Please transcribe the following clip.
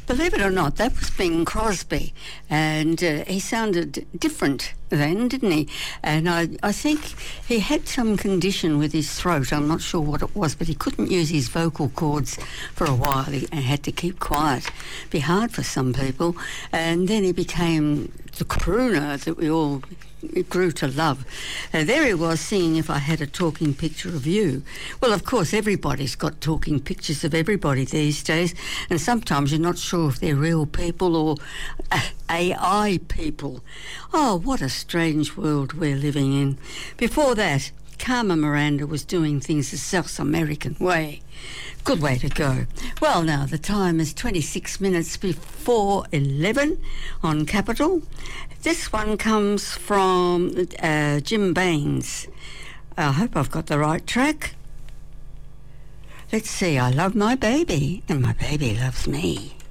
Believe it or not, that was Bing Crosby, and he sounded different then, didn't he? And I think he had some condition with his throat. I'm not sure what it was, but he couldn't use his vocal cords for a while. He had to keep quiet. Be hard for some people. And then he became the crooner that we all grew to love. There he was singing If I Had a Talking Picture of You. Well, of course, everybody's got talking pictures of everybody these days, and sometimes you're not sure if they're real people or AI people. Oh, what a strange world we're living in. Before that, Carmen Miranda was doing things the South American way. Good way to go. Well, now, the time is 26 minutes before 11 on Capital. This one comes from Jim Baines. I hope I've got the right track. Let's see. I love my baby, and my baby loves me.